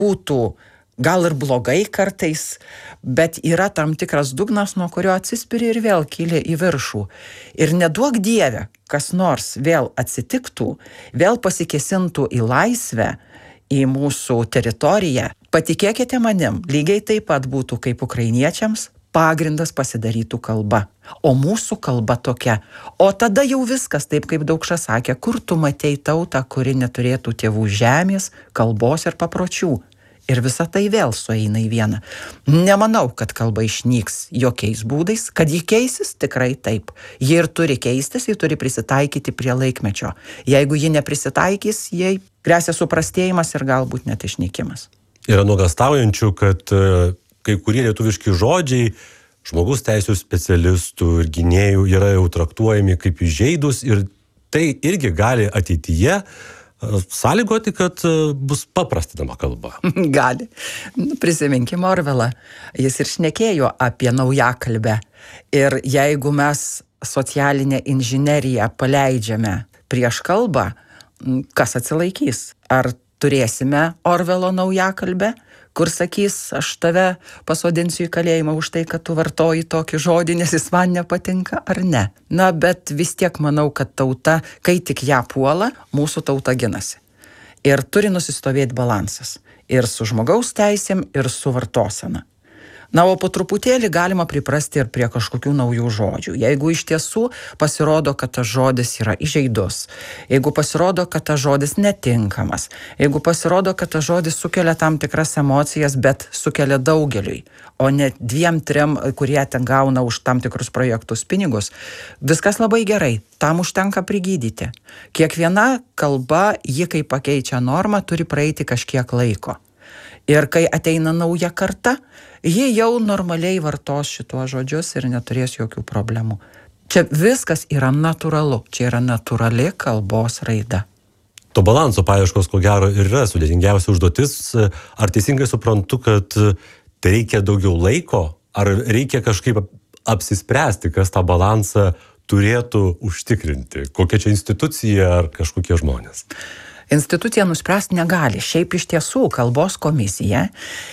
būtų gal ir blogai kartais, bet yra tam tikras dugnas, nuo kurio atsispiri ir vėl kyli į viršų. Ir neduok Dieve, kas nors vėl atsitiktų, vėl pasikesintų į laisvę, į mūsų teritoriją. Patikėkite manim, lygiai taip pat būtų kaip ukrainiečiams, pagrindas pasidarytų kalba. O mūsų kalba tokia. O tada jau viskas, taip kaip Daukša sakė, kur tu matei tautą, kuri neturėtų tėvų žemės, kalbos ir papročių. Ir visa tai vėl sueina į vieną. Nemanau, kad kalba išnyks jokiais būdais, kad ji keisis tikrai taip. Ji ir turi keistis, ji turi prisitaikyti prie laikmečio. Jeigu ji neprisitaikys, jai gresia suprastėjimas ir galbūt net išnykimas. Yra nuogąstaujančių, kad kai kurie lietuviški žodžiai žmogaus teisių specialistų ir gynėjų yra jau traktuojami kaip įžeidus ir tai irgi gali ateityje sąlygoti, kad bus paprastinama kalba. Gali. Prisiminkime Orvelą. Jis ir šnekėjo apie naujakalbę. Ir jeigu mes socialinę inžineriją paleidžiame prieš kalbą, kas atsilaikys? Ar turėsime Orvelo naujakalbę, kur sakys, aš tave pasodinsiu į kalėjimą už tai, kad tu vartoji tokį žodį, nes jis man nepatinka, ar ne? Na, bet vis tiek manau, kad tauta, kai tik ją puola, mūsų tauta ginasi. Ir turi nusistovėti balansas. Ir su žmogaus teisėm, ir su vartosena. Na, o po truputėlį galima priprasti ir prie kažkokių naujų žodžių. Jeigu iš tiesų pasirodo, kad tas žodis yra įžeidus, jeigu pasirodo, kad tas žodis netinkamas, jeigu pasirodo, kad tas žodis sukelia tam tikras emocijas, bet sukelia daugeliui, o ne 2-3, kurie ten gauna už tam tikrus projektus pinigus, viskas labai gerai, tam užtenka prigydyti. Kiekviena kalba, ji kai pakeičia normą, turi praeiti kažkiek laiko. Ir kai ateina nauja karta, ji jau normaliai vartos šituos žodžius ir neturės jokių problemų. Čia viskas yra natūralu, čia yra natūrali kalbos raida. To balanso paieškos, ko gero, ir yra sudėtingiausia užduotis. Ar teisingai suprantu, kad reikia daugiau laiko, ar reikia kažkaip apsispręsti, kas tą balansą turėtų užtikrinti? Kokia čia institucija ar kažkokie žmonės? Institucija nuspręsti negali. Šiaip iš tiesų kalbos komisija,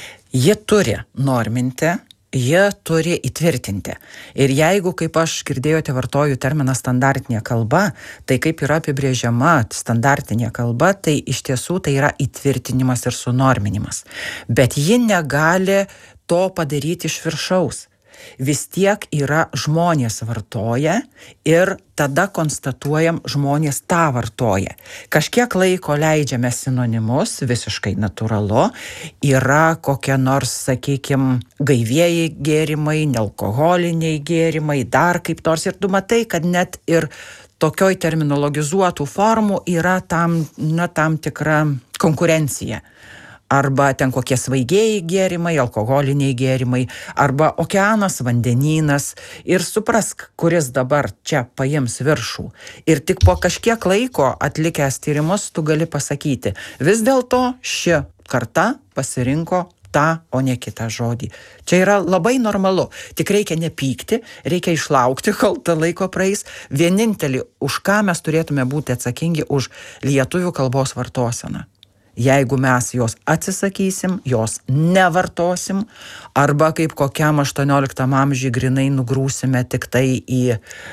ji turi norminti, ji turi įtvirtinti. Ir jeigu, kaip aš girdėjote, vartoju terminą standartinė kalba, tai kaip yra apibrėžiama standartinė kalba, tai iš tiesų tai yra įtvirtinimas ir sunorminimas. Bet ji negali to padaryti iš viršaus. Vis tiek yra žmonės vartoja ir tada konstatuojam, žmonės tą vartoja. Kažkiek laiko leidžiame sinonimus, visiškai natūralu. Yra kokie nors, sakykime, gaivieji gėrimai, nealkoholiniai gėrimai, dar kaip nors. Ir tu matai, kad net ir tokioj terminologizuotų formų yra tam tikra konkurencija. Arba ten kokie svaigieji gėrimai, alkoholiniai gėrimai, arba okeanas, vandenynas. Ir suprask, kuris dabar čia paims viršų. Ir tik po kažkiek laiko atlikęs tyrimus tu gali pasakyti, vis dėlto ši karta pasirinko tą, o ne kitą žodį. Čia yra labai normalu. Tik reikia nepykti, reikia išlaukti, kol tą laiko praeis. Vienintelį, už ką mes turėtume būti atsakingi, už lietuvių kalbos vartoseną. Jeigu mes jos atsisakysim, jos nevartosim, arba kaip kokiam 18 amžiui grinai nugrūsime tik tai į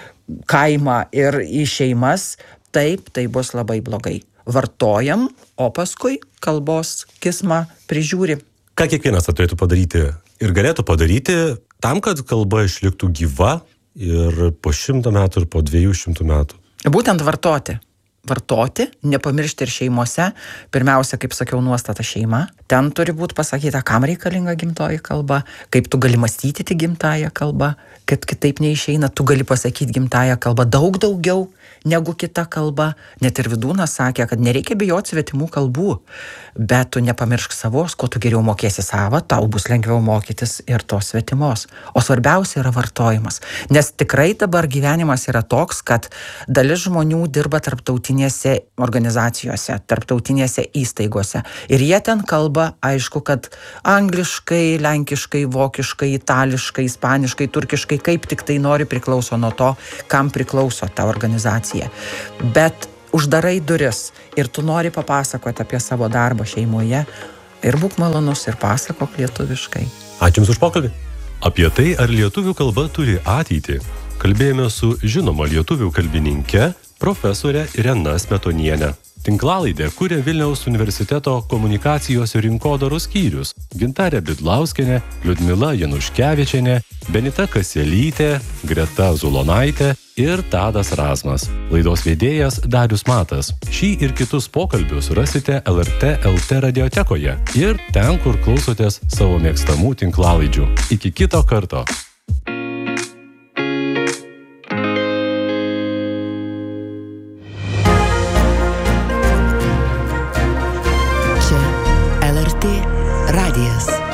kaimą ir į šeimas, taip, tai bus labai blogai. Vartojam, o paskui kalbos kismą prižiūri. Ką kiekvienas turėtų padaryti ir galėtų padaryti tam, kad kalba išliktų gyva ir po 100 metų ir po 200 metų? Būtent vartoti. Vartoti, nepamiršti ir šeimose. Pirmiausia, kaip sakiau, nuostata šeima. Ten turi būti pasakyta, kam reikalinga gimtoji kalba, kaip tu gali mąstyti tik gimtąją kalbą, kad kitaip neišeina, tu gali pasakyti gimtąją kalbą daug daugiau negu kita kalba. Net ir Vidūnas sakė, kad nereikia bijoti svetimų kalbų, bet tu nepamiršk savos, ko tu geriau mokėsi savą, tau bus lengviau mokytis ir tos svetimos. O svarbiausia yra vartojimas. Nes tikrai dabar gyvenimas yra toks, kad dalis žmonių dirba tarptautinėse organizacijose, tarptautinėse įstaigose. Ir jie ten kalba, aišku, kad angliškai, lenkiškai, vokiškai, itališkai, ispaniškai, turkiškai, kaip tik tai nori, priklauso nuo to, kam priklauso ta organizacija. Bet uždarai duris ir tu nori papasakoti apie savo darbą šeimoje, Ir būk malonus, ir pasakok lietuviškai. Ačiū Jums už pokalbį. Apie tai, ar lietuvių kalba turi ateitį, kalbėjome su žinoma lietuvių kalbininke, profesorė Irena Smetonienė. Tinklalaidę kuria Vilniaus universiteto komunikacijos ir rinkodaros skyrius Gintarė Bidlauskienė, Liudmila Januškevičienė, Benita Kaselytė, Greta Zulonaitė ir Tadas Razmas. Laidos vedėjas Darius Matas. Šį ir kitus pokalbius rasite LRT LT radiotekoje ir ten, kur klausotės savo mėgstamų tinklalaidžių. Iki kito karto.